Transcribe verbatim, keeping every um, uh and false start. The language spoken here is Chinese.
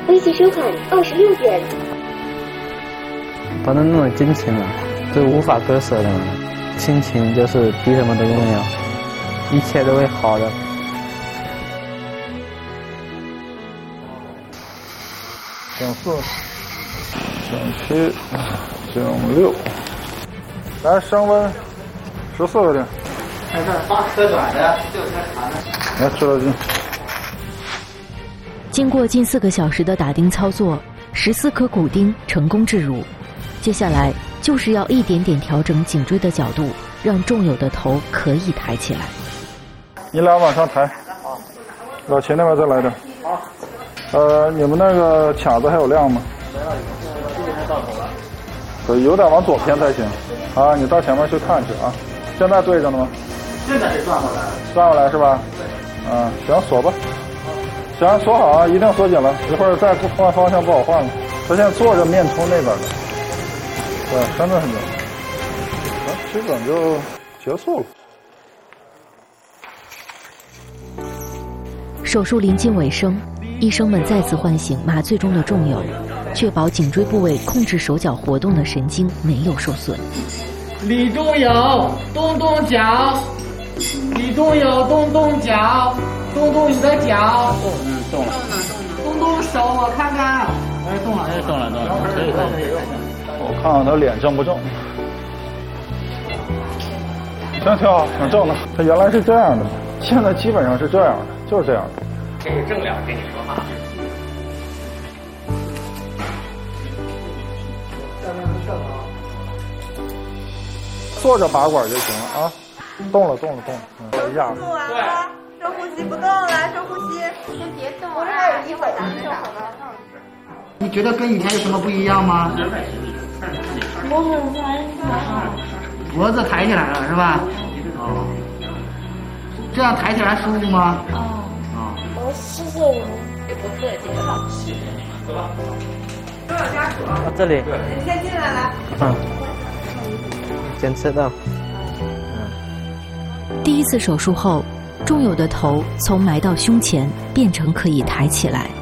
微信收款二十六元。 不能那么金钱了，这无法割舍的。亲情就是比什么都重要，一切都会好的。 减四，减七，减六，来升温十四个点。 看这八颗短的，六颗长的。 来吃了劲。 经过近四个小时的打钉操作，十四颗骨钉成功置入。接下来就是要一点点调整颈椎的角度，让重友的头可以抬起来。 你俩往上抬。老秦那边再来点。好。呃，你们那个卡子还有亮吗？没有，这边到头了。可以有点往左偏才行。啊，你到前面去看去啊。现在对着呢吗？ 现在是转过来了。 转过来是吧？对。嗯，行，锁吧。行，锁好啊，一定锁紧了。一会儿再换方向不好换了。他现在坐着面冲那边的。对，真的很准。行，基本就结束了。 手术临近尾声，医生们再次唤醒麻醉中的重友，确保颈椎部位控制手脚活动的神经没有受损。 李重友，动动脚。李重友，动动脚，动动你的脚。 嗯，动了。 动动手，我看看。 哎，动了，哎，动了，动了，可以，可以，可以。 我看看他脸正不正。行，挺好，挺正的。他原来是这样的，现在基本上是这样的，就是这样的。 这是正脸跟你说话。 坐着拔管就行了啊。动了，动了，动了。嗯，一下。 做完了，深呼吸，不动了，深呼吸。 先别动我这还有一会儿咱们就好了。 你觉得跟以前有什么不一样吗？ 脖子抬起来了。 脖子抬起来了是吧？哦。这样抬起来舒服吗？ 哦。 哦。 我谢谢你。 也不客气了。走吧。多少家属？ 这里。 你先进来来。 嗯。检测到。 第一次手术后，重友的头从埋到胸前变成可以抬起来。